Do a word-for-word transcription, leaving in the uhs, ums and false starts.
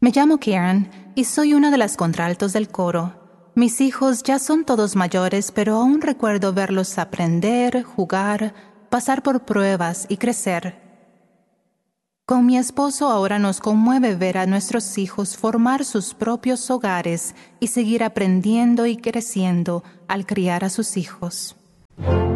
Me llamo Karen y soy una de las contraltos del coro. Mis hijos ya son todos mayores, pero aún recuerdo verlos aprender, jugar, pasar por pruebas y crecer. Con mi esposo ahora nos conmueve ver a nuestros hijos formar sus propios hogares y seguir aprendiendo y creciendo al criar a sus hijos.